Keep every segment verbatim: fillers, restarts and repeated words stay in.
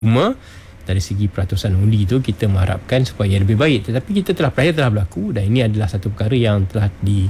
Cuma dari segi peratusan undi itu kita mengharapkan supaya lebih baik. Tetapi kita telah peraya telah berlaku dan ini adalah satu perkara yang telah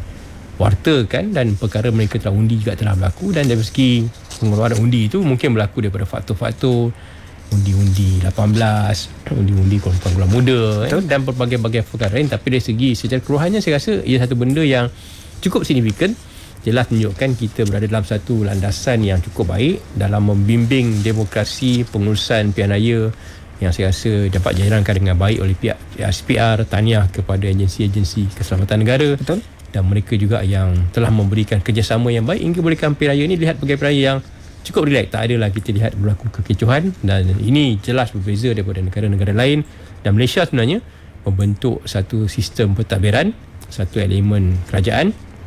diwartakan dan perkara mereka telah undi juga telah berlaku. Dan dari segi pengeluaran undi itu mungkin berlaku daripada faktor-faktor undi-undi lapan belas, undi-undi kelompok muda eh, dan berbagai-bagai perkara lain. Tapi dari segi secara keseluruhannya saya rasa ia satu benda yang cukup signifikan. Jelas menunjukkan kita berada dalam satu landasan yang cukup baik dalam membimbing demokrasi pengurusan pilihan raya yang saya rasa dapat dijalankan dengan baik oleh pihak S P R. Tahniah kepada agensi-agensi keselamatan negara. Betul. Dan mereka juga yang telah memberikan kerjasama yang baik hingga bolehkan pilihan raya ini dilihat sebagai pilihan raya yang cukup relax. Tak adalah kita lihat berlaku kekecohan dan ini jelas berbeza daripada negara-negara lain. Dan Malaysia sebenarnya membentuk satu sistem pentadbiran, satu elemen kerajaan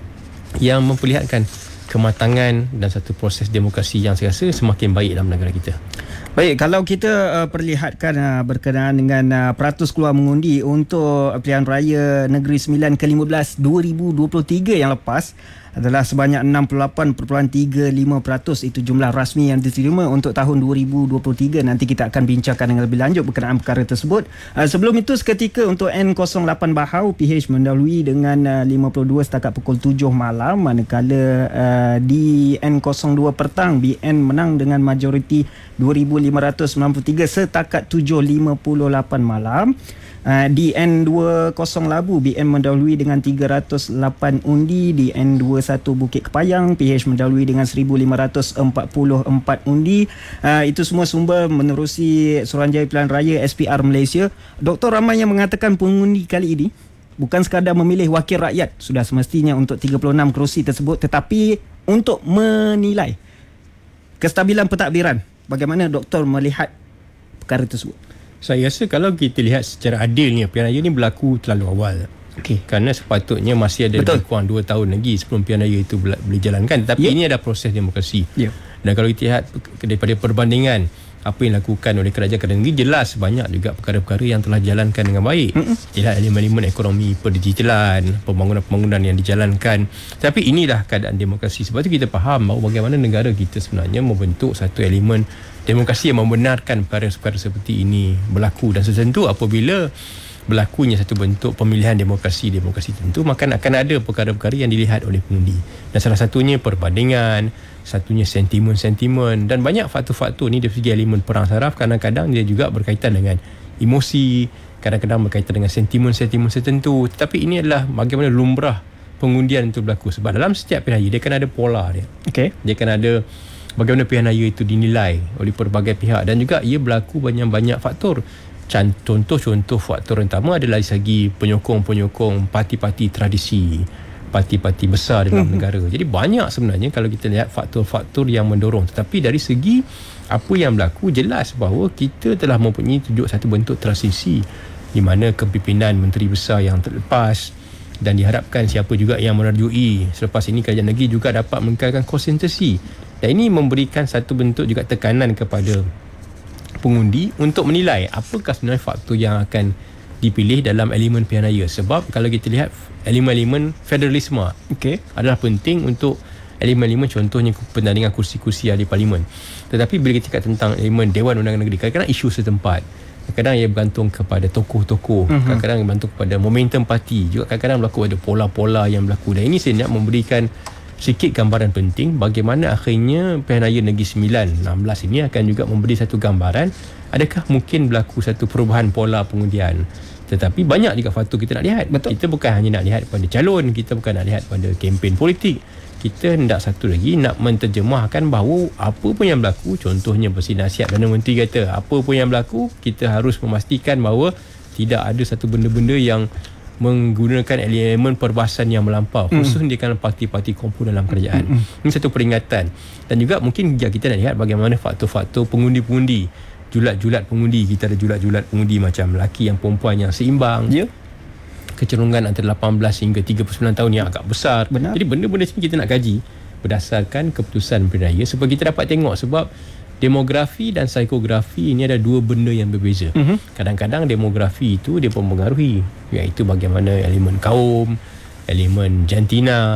yang memperlihatkan kematangan dan satu proses demokrasi yang saya rasa semakin baik dalam negara kita. Baik, kalau kita uh, perlihatkan uh, berkenaan dengan uh, peratus keluar mengundi untuk pilihan raya Negeri Sembilan ke lima belas dua ribu dua puluh tiga yang lepas adalah sebanyak enam puluh lapan perpuluhan tiga lima peratus. Itu jumlah rasmi yang diterima untuk tahun dua ribu dua puluh tiga. Nanti kita akan bincangkan dengan lebih lanjut berkenaan perkara tersebut. Uh, sebelum itu seketika untuk N kosong lapan Bahau, P H mendahului dengan uh, lima puluh dua setakat pukul tujuh malam, manakala uh, di N kosong dua Petang B N menang dengan majoriti dua ribu lima ratus sembilan puluh tiga setakat tujuh lima puluh lapan malam. Uh, di N dua puluh Labu, B N mendahului dengan tiga ratus lapan undi. Di N dua puluh satu Bukit Kepayang, P H mendahului dengan seribu lima ratus empat puluh empat undi. Uh, itu semua sumber menerusi Suruhanjaya Pilihan Raya S P R Malaysia. Doktor ramai yang mengatakan pengundi kali ini bukan sekadar memilih wakil rakyat, sudah semestinya untuk tiga puluh enam kerusi tersebut, tetapi untuk menilai kestabilan pentadbiran. Bagaimana doktor melihat perkara tersebut? Saya rasa kalau kita lihat secara adilnya, pilihan raya ini berlaku terlalu awal. Okey. Kerana sepatutnya masih ada lebih kurang dua tahun lagi sebelum pilihan raya itu boleh dijalankan. Tapi yeah. ini adalah proses demokrasi. Yeah. Dan kalau kita lihat daripada perbandingan apa yang dilakukan oleh kerajaan kerajaan negeri, jelas banyak juga perkara-perkara yang telah dijalankan dengan baik. Mm-hmm. Jelas elemen-elemen ekonomi, perdigitalan, pembangunan-pembangunan yang dijalankan. Tapi inilah keadaan demokrasi. Sebab itu kita faham bahawa bagaimana negara kita sebenarnya membentuk satu elemen demokrasi yang membenarkan perkara-perkara seperti ini berlaku. Dan setentu apabila berlakunya satu bentuk pemilihan demokrasi demokrasi tentu, maka akan ada perkara-perkara yang dilihat oleh pengundi. Dan salah satunya perbandingan, satunya sentimen-sentimen, dan banyak faktor-faktor ni dari segi elemen perang saraf. Kadang-kadang dia juga berkaitan dengan emosi, kadang-kadang berkaitan dengan sentimen-sentimen tertentu. Tetapi ini adalah bagaimana lumrah pengundian itu berlaku. Sebab dalam setiap pilihan raya dia akan ada pola dia. Okay. Dia akan ada bagaimana pilihan raya itu dinilai oleh pelbagai pihak, dan juga ia berlaku banyak-banyak faktor. Contoh-contoh faktor yang pertama adalah dari segi penyokong-penyokong parti-parti tradisi, parti-parti besar dalam hmm. negara. Jadi banyak sebenarnya kalau kita lihat faktor-faktor yang mendorong. Tetapi dari segi apa yang berlaku, jelas bahawa kita telah mempunyai tunjuk satu bentuk transisi di mana kepimpinan menteri besar yang terlepas, dan diharapkan siapa juga yang menerjui selepas ini kerajaan negeri juga dapat mengekalkan konsentrasi. Dan ini memberikan satu bentuk juga tekanan kepada pengundi untuk menilai apakah sebenarnya faktor yang akan dipilih dalam elemen pilihan raya. Sebab kalau kita lihat elemen-elemen federalisme okay. adalah penting untuk elemen-elemen, contohnya pertandingan kursi-kursi ahli parlimen. Tetapi bila kita cakap tentang elemen Dewan Undangan Negeri, kadang-kadang isu setempat, kadang-kadang ia bergantung kepada tokoh-tokoh, uh-huh. kadang-kadang bergantung kepada momentum parti, juga kadang-kadang berlaku ada pola-pola yang berlaku. Dan ini saya nak memberikan sikit gambaran penting bagaimana akhirnya pilihan raya Negeri Sembilan enam belas ini akan juga memberi satu gambaran adakah mungkin berlaku satu perubahan pola pengundian. Tetapi banyak juga faktor kita nak lihat. Betul. Kita bukan hanya nak lihat pada calon, kita bukan nak lihat pada kempen politik. Kita hendak satu lagi nak menterjemahkan bahawa apa pun yang berlaku, contohnya Presiden Nasihat Perdana Menteri kata apa pun yang berlaku, kita harus memastikan bahawa tidak ada satu benda-benda yang menggunakan elemen perbahasan yang melampau, khusus mm. di kalangan parti-parti kumpul dalam kerajaan. Mm-hmm. Ini satu peringatan. Dan juga mungkin kita nak lihat bagaimana faktor-faktor pengundi-pengundi, julat-julat pengundi. Kita ada julat-julat pengundi macam lelaki yang perempuan yang seimbang. Ya. Yeah. Kecenderungan antara lapan belas hingga tiga puluh sembilan tahun yang agak besar. Benar. Jadi benda-benda ini kita nak kaji berdasarkan keputusan pilihan raya supaya kita dapat tengok. Sebab demografi dan psikografi ini ada dua benda yang berbeza. Uh-huh. Kadang-kadang demografi itu dia mempengaruhi, iaitu bagaimana elemen kaum, elemen jantina,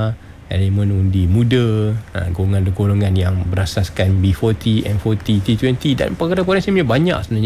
elemen undi muda, ha, golongan-golongan yang berasaskan B empat puluh, M empat puluh, T dua puluh dan perkara-perkara sebenarnya banyak sebenarnya